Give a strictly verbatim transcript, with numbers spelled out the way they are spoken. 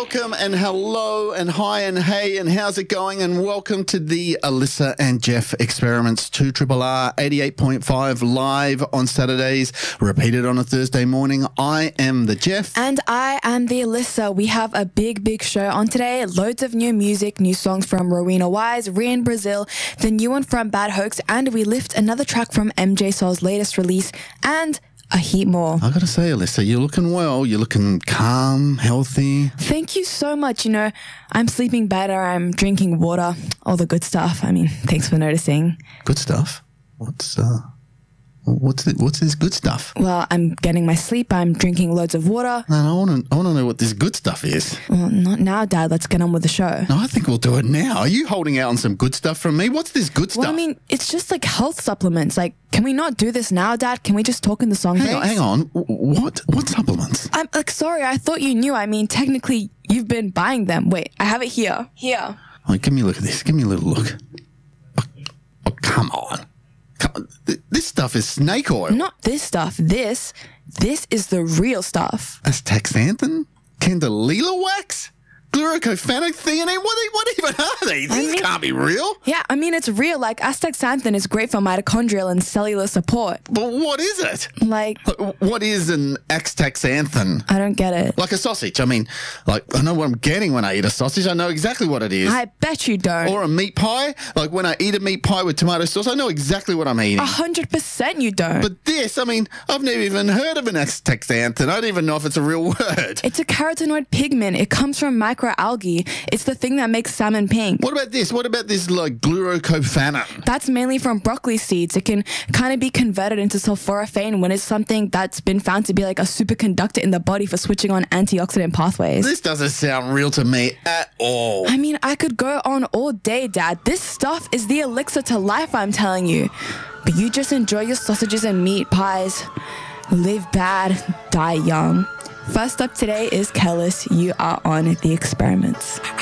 welcome and hello and hi and hey and how's it going, and welcome to the Alyssa and Jeff Experiments, two R R R eighty-eight point five live on Saturdays, repeated on a Thursday morning. I am the Jeff. And I am the Alyssa. We have a big, big show on today. Loads of new music, new songs from Rowena Wise, Rian Brazil, the new one from Bad Hoax, and we lift another track from M J Soul's latest release, and a heap more. I gotta say, Alyssa, you're looking well. You're looking calm, healthy. Thank you so much. You know, I'm sleeping better. I'm drinking water. All the good stuff. I mean, thanks for noticing. Good stuff? What's, uh... What's the, what's this good stuff? Well, I'm getting my sleep. I'm drinking loads of water. Man, I want to I want to know what this good stuff is. Well, not now, Dad. Let's get on with the show. No, I think we'll do it now. Are you holding out on some good stuff from me? What's this good stuff? Well, I mean, it's just like health supplements. Like, can we not do this now, Dad? Can we just talk in the song Hang on, breaks? hang on. What? What supplements? I'm like, sorry. I thought you knew. I mean, technically, you've been buying them. Wait, I have it here. Here. Oh, give me a look at this. Give me a little look. Oh, oh come on. Come on. This stuff is snake oil. Not this stuff. This. This is the real stuff. Astaxanthin? Candelilla wax? Glucophenoltheanine? What, what even are these? I These mean- can't be real. Yeah, I mean, it's real. Like, astaxanthin is great for mitochondrial and cellular support. But what is it? Like, What is an astaxanthin? I don't get it. Like a sausage. I mean, like, I know what I'm getting when I eat a sausage. I know exactly what it is. I bet you don't. Or a meat pie. Like, when I eat a meat pie with tomato sauce, I know exactly what I'm eating. A hundred percent you don't. But this, I mean, I've never even heard of an astaxanthin. I don't even know if it's a real word. It's a carotenoid pigment. It comes from microalgae. It's the thing that makes salmon pink. What about this? What about this, like, glucophenoltheanine? That's mainly from broccoli seeds. It can kind of be converted into sulforaphane when it's something that's been found to be like a superconductor in the body for switching on antioxidant pathways. This doesn't sound real to me at all. I mean, I could go on all day, Dad. This stuff is the elixir to life, I'm telling you. But you just enjoy your sausages and meat pies. Live bad, die young. First up today is Kellis. You are on The Experiments.